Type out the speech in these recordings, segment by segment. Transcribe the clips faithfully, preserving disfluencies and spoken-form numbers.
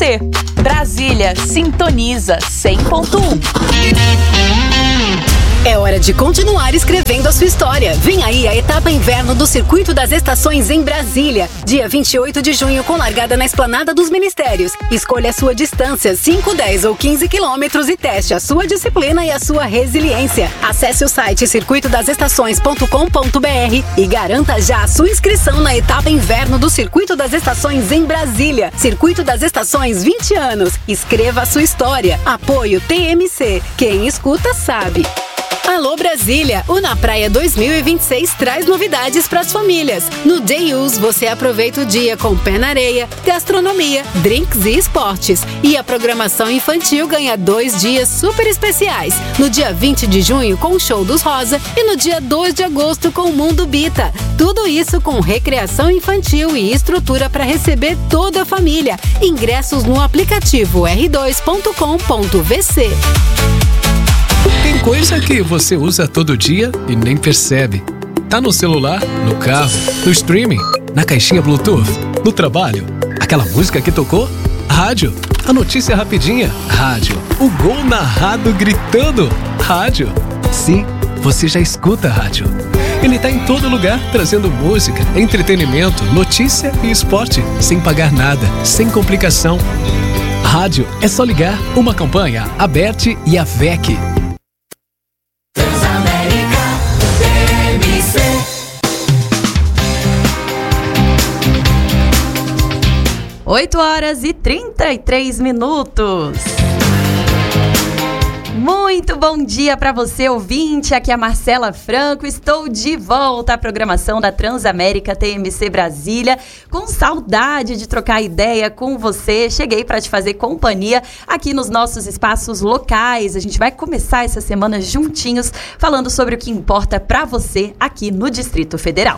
C. Brasília sintoniza cem ponto um. É hora de continuar escrevendo a sua história. Vem aí a etapa inverno do Circuito das Estações em Brasília. Dia vinte e oito de junho, com largada na Esplanada dos Ministérios. Escolha a sua distância, cinco, dez ou quinze quilômetros, e teste a sua disciplina e a sua resiliência. Acesse o site circuito das estações ponto com ponto b r e garanta já a sua inscrição na etapa inverno do Circuito das Estações em Brasília. Circuito das Estações, vinte anos. Escreva a sua história. Apoio T M C. Quem escuta sabe. Alô Brasília, o Na Praia dois mil e vinte e seis traz novidades para as famílias. No Day Use você aproveita o dia com pé na areia, gastronomia, drinks e esportes. E a programação infantil ganha dois dias super especiais. No dia vinte de junho com o Show dos Rosa e no dia dois de agosto com o Mundo Bita. Tudo isso com recreação infantil e estrutura para receber toda a família. Ingressos no aplicativo r dois ponto com ponto v c. Tem coisa que você usa todo dia e nem percebe. Tá no celular, no carro, no streaming, na caixinha Bluetooth, no trabalho. Aquela música que tocou? Rádio. A notícia rapidinha? Rádio. O gol narrado gritando? Rádio. Sim, você já escuta rádio. Ele tá em todo lugar, trazendo música, entretenimento, notícia e esporte, sem pagar nada, sem complicação. Rádio é só ligar. Uma campanha, a Bert e a V E C. oito horas e trinta e três minutos. Muito bom dia para você, ouvinte. Aqui é a Marcela Franco. Estou de volta à programação da Transamérica T M C Brasília. Com saudade de trocar ideia com você. Cheguei para te fazer companhia aqui nos nossos espaços locais. A gente vai começar essa semana juntinhos, falando sobre o que importa para você aqui no Distrito Federal.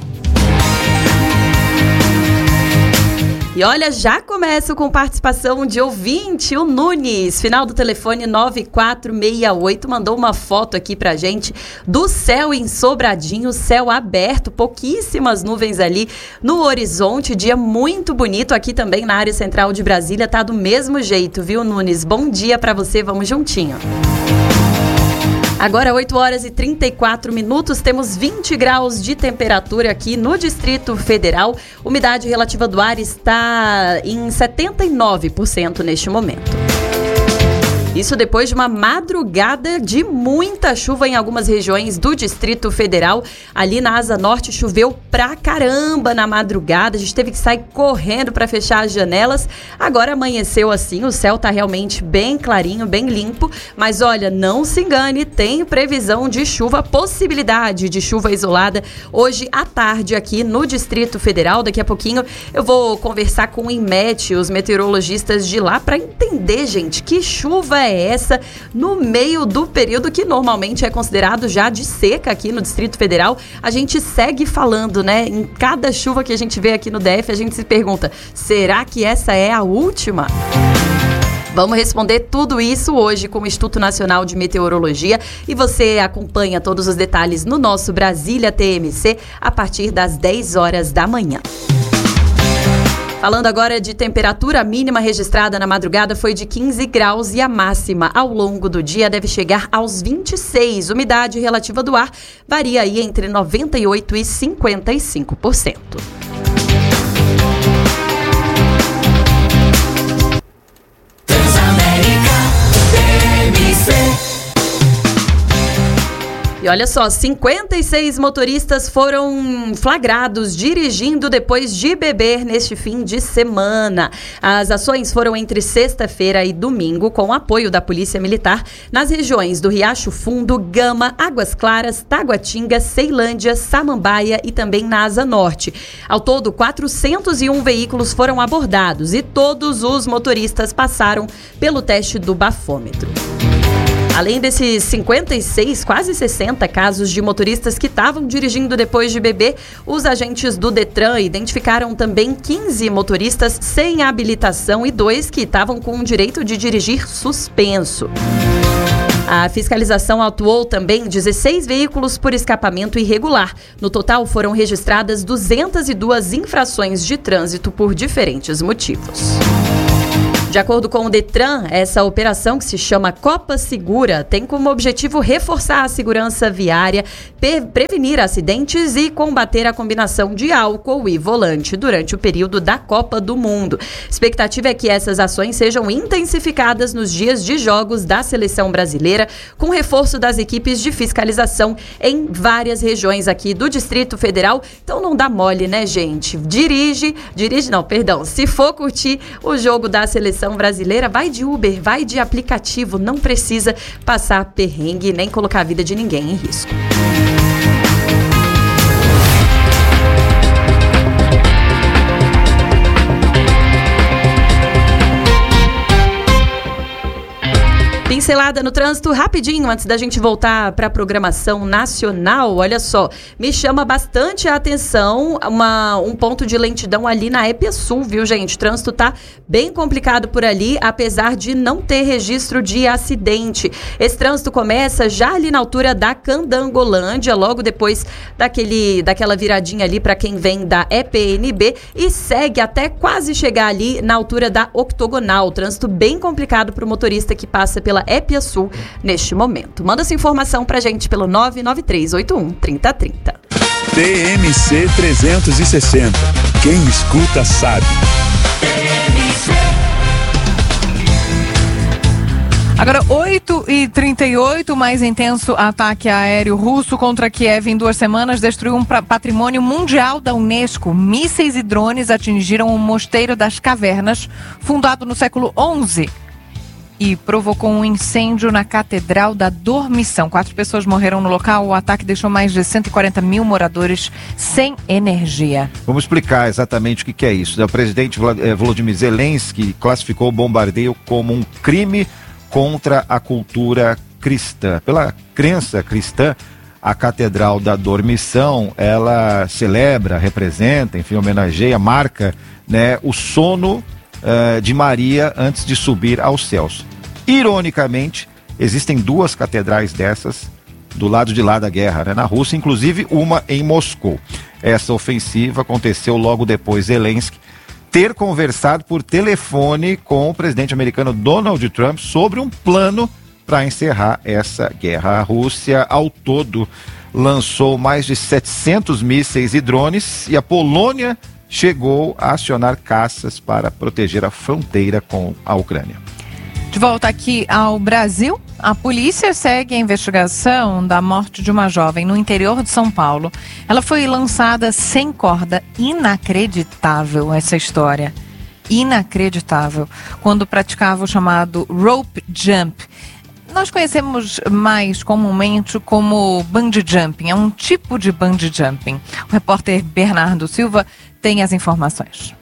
E olha, já começo com participação de ouvinte, o Nunes, final do telefone nove quatro seis oito, mandou uma foto aqui pra gente do céu em Sobradinho, céu aberto, pouquíssimas nuvens ali no horizonte, dia muito bonito. Aqui também na área central de Brasília tá do mesmo jeito, viu, Nunes? Bom dia pra você, vamos juntinho. Agora, oito horas e trinta e quatro minutos, temos vinte graus de temperatura aqui no Distrito Federal. Umidade relativa do ar está em setenta e nove por cento neste momento. Isso depois de uma madrugada de muita chuva em algumas regiões do Distrito Federal. Ali na Asa Norte choveu pra caramba na madrugada. A gente teve que sair correndo para fechar as janelas. Agora amanheceu assim, o céu tá realmente bem clarinho, bem limpo. Mas olha, não se engane, tem previsão de chuva, possibilidade de chuva isolada hoje à tarde aqui no Distrito Federal. Daqui a pouquinho eu vou conversar com o INMET, os meteorologistas de lá, para entender, gente, que chuva é essa no meio do período que normalmente é considerado já de seca aqui no Distrito Federal. A gente segue falando, né? Em cada chuva que a gente vê aqui no D F, a gente se pergunta, será que essa é a última? Vamos responder tudo isso hoje com o Instituto Nacional de Meteorologia e você acompanha todos os detalhes no nosso Brasília T M C a partir das dez horas da manhã. Falando agora de temperatura, a mínima registrada na madrugada foi de quinze graus e a máxima ao longo do dia deve chegar aos vinte e seis. Umidade relativa do ar varia aí entre noventa e oito por cento e cinquenta e cinco por cento. Transamérica T M C. E olha só, cinquenta e seis motoristas foram flagrados dirigindo depois de beber neste fim de semana. As ações foram entre sexta-feira e domingo, com apoio da Polícia Militar, nas regiões do Riacho Fundo, Gama, Águas Claras, Taguatinga, Ceilândia, Samambaia e também na Asa Norte. Ao todo, quatrocentos e um veículos foram abordados e todos os motoristas passaram pelo teste do bafômetro. Além desses cinquenta e seis, quase sessenta casos de motoristas que estavam dirigindo depois de beber, os agentes do Detran identificaram também quinze motoristas sem habilitação e dois que estavam com o direito de dirigir suspenso. A fiscalização autuou também dezesseis veículos por escapamento irregular. No total, foram registradas duzentas e duas infrações de trânsito por diferentes motivos. De acordo com o Detran, essa operação, que se chama Copa Segura, tem como objetivo reforçar a segurança viária, prevenir acidentes e combater a combinação de álcool e volante durante o período da Copa do Mundo. A expectativa é que essas ações sejam intensificadas nos dias de jogos da seleção brasileira, com reforço das equipes de fiscalização em várias regiões aqui do Distrito Federal. Então não dá mole, né, gente? Dirige, dirige não, perdão. Se for curtir o jogo da seleção brasileira, vai de Uber, vai de aplicativo, não precisa passar perrengue nem colocar a vida de ninguém em risco. Pincelada no trânsito rapidinho, antes da gente voltar para a programação nacional. Olha só, me chama bastante a atenção uma, um ponto de lentidão ali na Epiasul, viu, gente? O trânsito tá bem complicado por ali, apesar de não ter registro de acidente. Esse trânsito começa já ali na altura da Candangolândia, logo depois daquele, daquela viradinha ali para quem vem da E P N B, e segue até quase chegar ali na altura da Octogonal. Trânsito bem complicado para o motorista que passa pela Epiasul neste momento. Manda essa informação pra gente pelo nove nove três oito um, três zero três zero. T M C trezentos e sessenta. Quem escuta sabe. Agora, oito e trinta e oito, o mais intenso ataque aéreo russo contra Kiev em duas semanas destruiu um patrimônio mundial da Unesco. Mísseis e drones atingiram o Mosteiro das Cavernas, fundado no século onze. E provocou um incêndio na Catedral da Dormição. Quatro pessoas morreram no local. O ataque deixou mais de cento e quarenta mil moradores sem energia. Vamos explicar exatamente o que, que é isso. O presidente Volodymyr Zelensky classificou o bombardeio como um crime contra a cultura cristã. Pela crença cristã, a Catedral da Dormição, ela celebra, representa, enfim, homenageia, marca, né, o sono uh, de Maria antes de subir aos céus. Ironicamente, existem duas catedrais dessas do lado de lá da guerra, né, na Rússia, inclusive uma em Moscou. Essa ofensiva aconteceu logo depois de Zelensky ter conversado por telefone com o presidente americano Donald Trump sobre um plano para encerrar essa guerra. A Rússia, ao todo, lançou mais de setecentos mísseis e drones, e a Polônia chegou a acionar caças para proteger a fronteira com a Ucrânia. De volta aqui ao Brasil, a polícia segue a investigação da morte de uma jovem no interior de São Paulo. Ela foi lançada sem corda. Inacreditável essa história. Inacreditável. Quando praticava o chamado rope jump. Nós conhecemos mais comumente como bungee jumping. É um tipo de bungee jumping. O repórter Bernardo Silva tem as informações.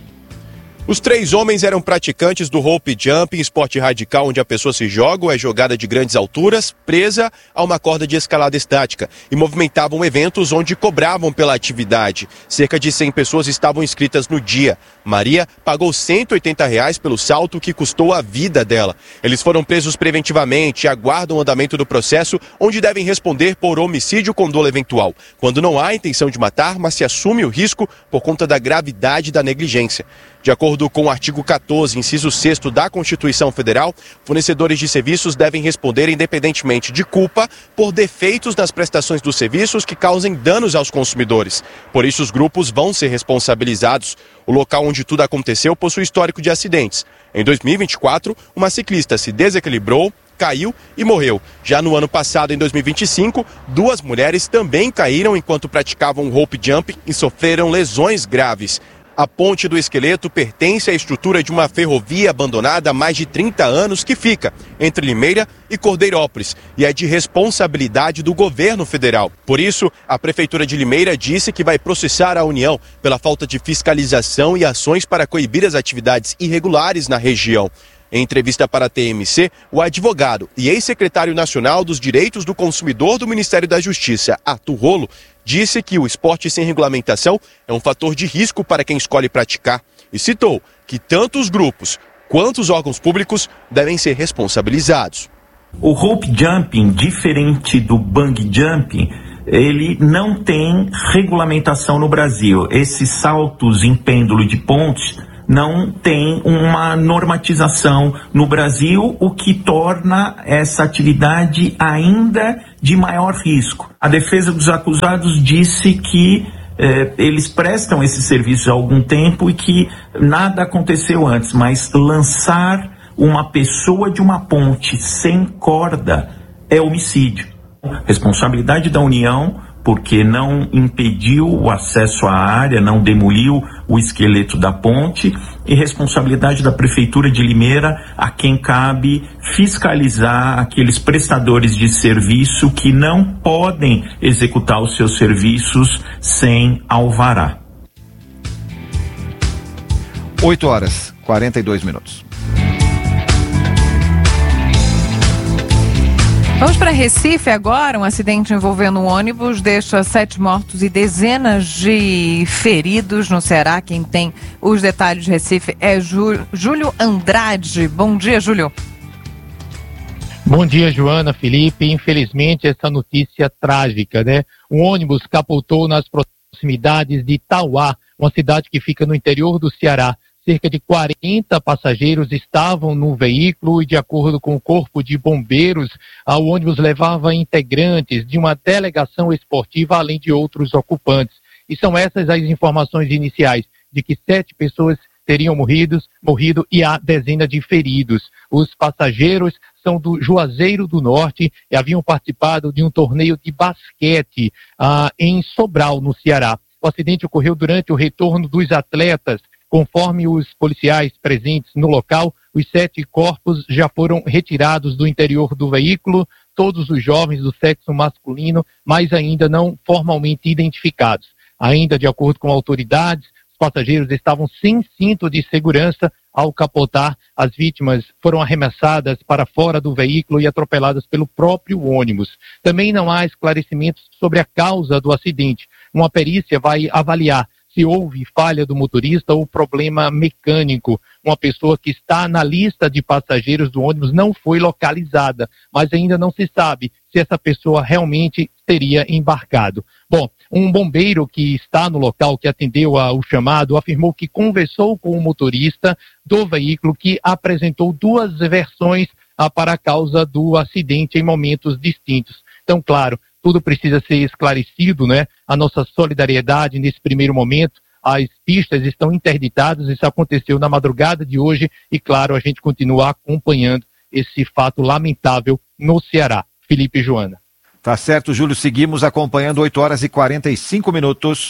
Os três homens eram praticantes do rope jumping, esporte radical onde a pessoa se joga ou é jogada de grandes alturas, presa a uma corda de escalada estática, e movimentavam eventos onde cobravam pela atividade. Cerca de cem pessoas estavam inscritas no dia. Maria pagou cento e oitenta reais pelo salto, que custou a vida dela. Eles foram presos preventivamente e aguardam o andamento do processo, onde devem responder por homicídio com dolo eventual, quando não há intenção de matar, mas se assume o risco por conta da gravidade da negligência. De acordo com o artigo quatorze, inciso sexto da Constituição Federal, fornecedores de serviços devem responder independentemente de culpa por defeitos nas prestações dos serviços que causem danos aos consumidores. Por isso, os grupos vão ser responsabilizados. O local onde tudo aconteceu possui histórico de acidentes. Em dois mil e vinte e quatro, uma ciclista se desequilibrou, caiu e morreu. Já no ano passado, em dois mil e vinte e cinco, duas mulheres também caíram enquanto praticavam rope jump e sofreram lesões graves. A ponte do esqueleto pertence à estrutura de uma ferrovia abandonada há mais de trinta anos que fica entre Limeira e Cordeirópolis e é de responsabilidade do governo federal. Por isso, a Prefeitura de Limeira disse que vai processar a União pela falta de fiscalização e ações para coibir as atividades irregulares na região. Em entrevista para a T M C, o advogado e ex-secretário nacional dos Direitos do Consumidor do Ministério da Justiça, Arthur Rolo, disse que o esporte sem regulamentação é um fator de risco para quem escolhe praticar e citou que tanto os grupos quanto os órgãos públicos devem ser responsabilizados. O rope jumping, diferente do bungee jumping, ele não tem regulamentação no Brasil. Esses saltos em pêndulo de pontes não tem uma normatização no Brasil, o que torna essa atividade ainda de maior risco. A defesa dos acusados disse que eh, eles prestam esse serviço há algum tempo e que nada aconteceu antes, mas lançar uma pessoa de uma ponte sem corda é homicídio. Responsabilidade da União, porque não impediu o acesso à área, não demoliu o esqueleto da ponte, e responsabilidade da Prefeitura de Limeira, a quem cabe fiscalizar aqueles prestadores de serviço que não podem executar os seus serviços sem alvará. oito horas, quarenta e dois minutos. Vamos para Recife agora. Um acidente envolvendo um ônibus deixa sete mortos e dezenas de feridos no Ceará. Quem tem os detalhes de Recife é Júlio Andrade. Bom dia, Júlio. Bom dia, Joana, Felipe. Infelizmente, essa notícia trágica, né? Um ônibus capotou nas proximidades de Itauá, uma cidade que fica no interior do Ceará. Cerca de quarenta passageiros estavam no veículo e, de acordo com o Corpo de Bombeiros, o ônibus levava integrantes de uma delegação esportiva, além de outros ocupantes. E são essas as informações iniciais, de que sete pessoas teriam morrido, morrido e há dezenas de feridos. Os passageiros são do Juazeiro do Norte e haviam participado de um torneio de basquete ah, em Sobral, no Ceará. O acidente ocorreu durante o retorno dos atletas. Conforme os policiais presentes no local, os sete corpos já foram retirados do interior do veículo, todos os jovens do sexo masculino, mas ainda não formalmente identificados. Ainda de acordo com autoridades, os passageiros estavam sem cinto de segurança. Ao capotar, as vítimas foram arremessadas para fora do veículo e atropeladas pelo próprio ônibus. Também não há esclarecimentos sobre a causa do acidente. Uma perícia vai avaliar se houve falha do motorista ou problema mecânico. Uma pessoa que está na lista de passageiros do ônibus não foi localizada, mas ainda não se sabe se essa pessoa realmente teria embarcado. Bom, um bombeiro que está no local, que atendeu ao chamado, afirmou que conversou com o motorista do veículo, que apresentou duas versões ah, para a causa do acidente em momentos distintos. Então, claro, tudo precisa ser esclarecido, né? A nossa solidariedade nesse primeiro momento. As pistas estão interditadas, isso aconteceu na madrugada de hoje e, claro, a gente continua acompanhando esse fato lamentável no Ceará. Felipe e Joana. Tá certo, Júlio, seguimos acompanhando. Oito horas e quarenta e cinco minutos.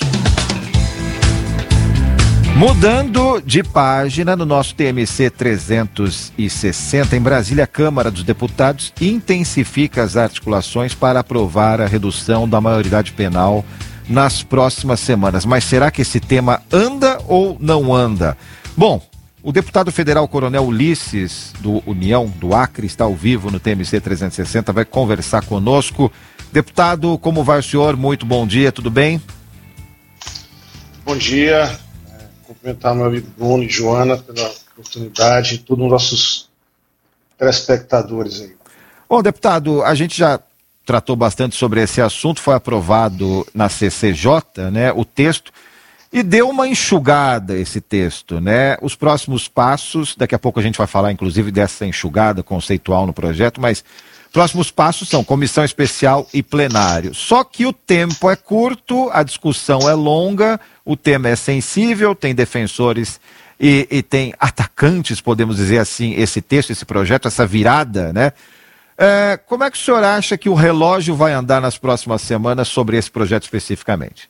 Mudando de página, no nosso T M C trezentos e sessenta, em Brasília, a Câmara dos Deputados intensifica as articulações para aprovar a redução da maioridade penal nas próximas semanas. Mas será que esse tema anda ou não anda? Bom, o deputado federal Coronel Ulisses, do União, do Acre, está ao vivo no T M C trezentos e sessenta, vai conversar conosco. Deputado, como vai o senhor? Muito bom dia, tudo bem? Bom dia. Cumprimentar meu amigo Bruno e Joana pela oportunidade e todos os nossos telespectadores aí. Bom, deputado, a gente já tratou bastante sobre esse assunto, foi aprovado na C C J, né, o texto, e deu uma enxugada esse texto, né? Os próximos passos, daqui a pouco a gente vai falar inclusive dessa enxugada conceitual no projeto, mas próximos passos são comissão especial e plenário. Só que o tempo é curto, a discussão é longa, o tema é sensível, tem defensores e, e tem atacantes, podemos dizer assim, esse texto, esse projeto, essa virada, né? É, como é que o senhor acha que o relógio vai andar nas próximas semanas sobre esse projeto especificamente?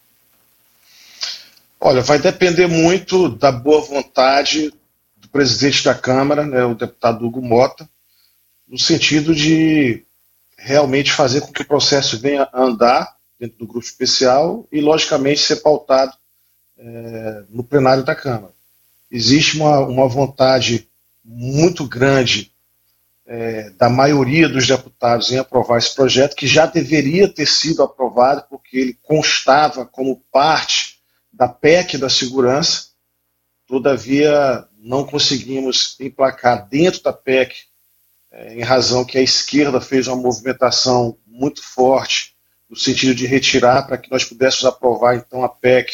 Olha, vai depender muito da boa vontade do presidente da Câmara, né, o deputado Hugo Mota, no sentido de realmente fazer com que o processo venha a andar dentro do grupo especial e, logicamente, ser pautado é, no plenário da Câmara. Existe uma, uma vontade muito grande é, da maioria dos deputados em aprovar esse projeto, que já deveria ter sido aprovado, porque ele constava como parte da P E C da segurança. Todavia, não conseguimos emplacar dentro da P E C, é, em razão que a esquerda fez uma movimentação muito forte no sentido de retirar para que nós pudéssemos aprovar então a P E C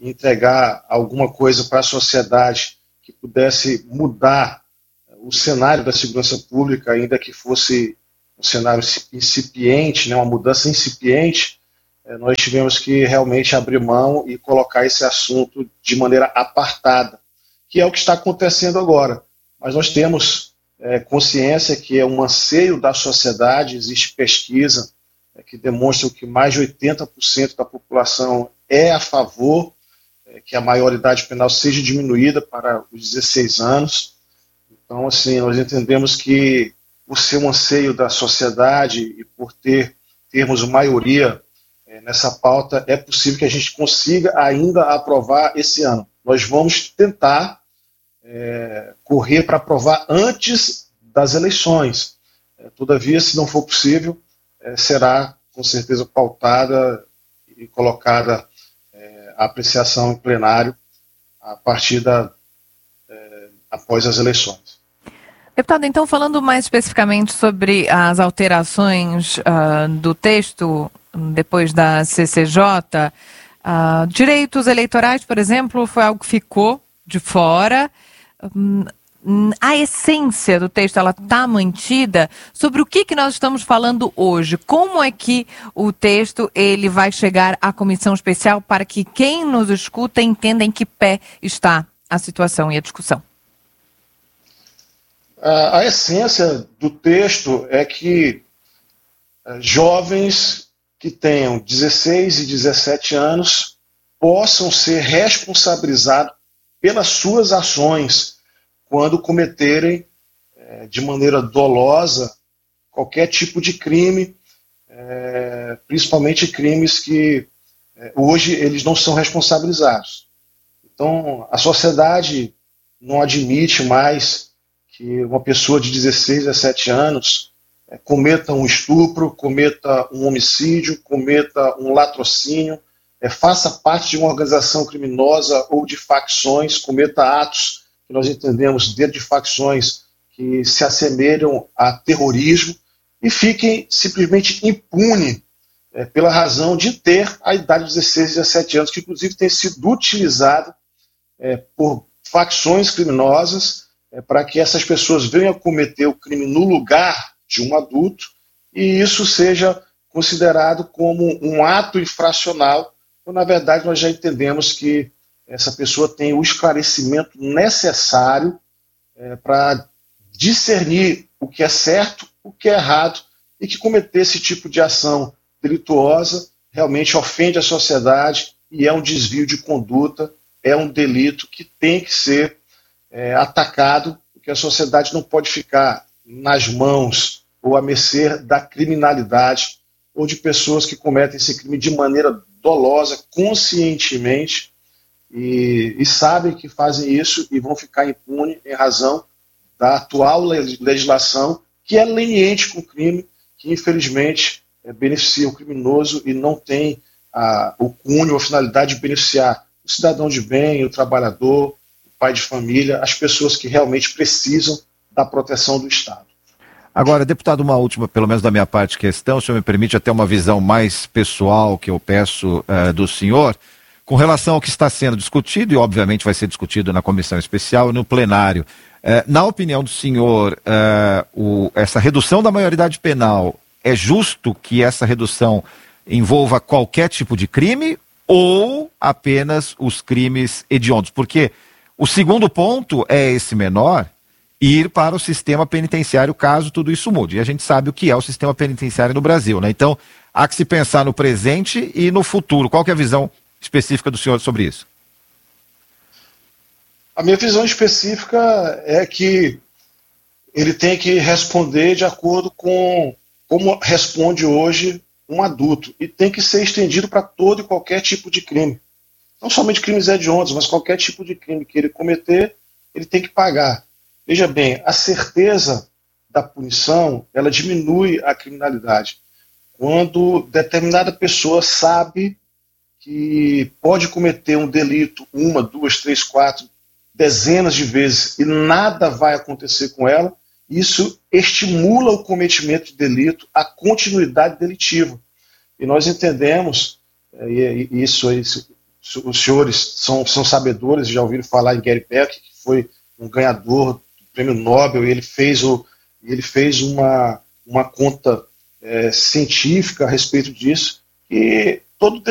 e entregar alguma coisa para a sociedade que pudesse mudar o cenário da segurança pública, ainda que fosse um cenário incipiente, né, uma mudança incipiente, eh, nós tivemos que realmente abrir mão e colocar esse assunto de maneira apartada, que é o que está acontecendo agora. Mas nós temos é, consciência que é um anseio da sociedade, existe pesquisa é, que demonstra que mais de oitenta por cento da população é a favor é, que a maioridade penal seja diminuída para os dezesseis anos. Então, assim, nós entendemos que por ser um anseio da sociedade e por ter, termos maioria é, nessa pauta, é possível que a gente consiga ainda aprovar esse ano. Nós vamos tentar é, correr para aprovar antes das eleições. É, todavia, se não for possível, é, será com certeza pautada e colocada é, a apreciação em plenário a partir da, é, após as eleições. Deputado, então, falando mais especificamente sobre as alterações uh, do texto depois da C C J, uh, direitos eleitorais, por exemplo, foi algo que ficou de fora. Um, a essência do texto, ela está mantida. Sobre o que, que nós estamos falando hoje? Como é que o texto ele vai chegar à comissão especial para que quem nos escuta entenda em que pé está a situação e a discussão? A, a essência do texto é que uh, jovens que tenham dezesseis e dezessete anos possam ser responsabilizados pelas suas ações quando cometerem é, de maneira dolosa qualquer tipo de crime, é, principalmente crimes que é, hoje eles não são responsabilizados. Então, a sociedade não admite mais que uma pessoa de dezesseis, dezessete anos é, cometa um estupro, cometa um homicídio, cometa um latrocínio, é, faça parte de uma organização criminosa ou de facções, cometa atos que nós entendemos dentro de facções que se assemelham a terrorismo e fiquem simplesmente impunes é, pela razão de ter a idade de dezesseis, dezessete anos, que inclusive tem sido utilizado é, por facções criminosas é, para que essas pessoas venham a cometer o crime no lugar de um adulto e isso seja considerado como um ato infracional, quando na verdade nós já entendemos que essa pessoa tem o esclarecimento necessário é, para discernir o que é certo, o que é errado, e que cometer esse tipo de ação delituosa realmente ofende a sociedade e é um desvio de conduta, é um delito que tem que ser é, atacado, porque a sociedade não pode ficar nas mãos ou à mercê da criminalidade ou de pessoas que cometem esse crime de maneira dolosa, conscientemente, E, e sabem que fazem isso e vão ficar impunes em razão da atual legislação que é leniente com o crime, que infelizmente é, beneficia o criminoso e não tem a, o cunho ou a finalidade de beneficiar o cidadão de bem, o trabalhador, o pai de família, as pessoas que realmente precisam da proteção do Estado. Agora, deputado, uma última, pelo menos da minha parte, questão, se o senhor me permite até uma visão mais pessoal que eu peço uh, do senhor, com relação ao que está sendo discutido, e obviamente vai ser discutido na comissão especial e no plenário. Eh, na opinião do senhor, eh, o, essa redução da maioridade penal, é justo que essa redução envolva qualquer tipo de crime ou apenas os crimes hediondos? Porque o segundo ponto é esse menor, ir para o sistema penitenciário caso tudo isso mude. E a gente sabe o que é o sistema penitenciário no Brasil, né? Então, há que se pensar no presente e no futuro. Qual que é a visão específica do senhor sobre isso? A minha visão específica é que ele tem que responder de acordo com como responde hoje um adulto e tem que ser estendido para todo e qualquer tipo de crime. Não somente crimes hediondos, mas qualquer tipo de crime que ele cometer, ele tem que pagar. Veja bem, a certeza da punição, ela diminui a criminalidade. Quando determinada pessoa sabe que pode cometer um delito uma, duas, três, quatro, dezenas de vezes e nada vai acontecer com ela, isso estimula o cometimento de delito, a continuidade delitiva. E nós entendemos, e isso, isso os senhores são, são sabedores, já ouviram falar em Gary Beck, que foi um ganhador do prêmio Nobel, e ele fez, o, ele fez uma, uma conta é, científica a respeito disso, e todo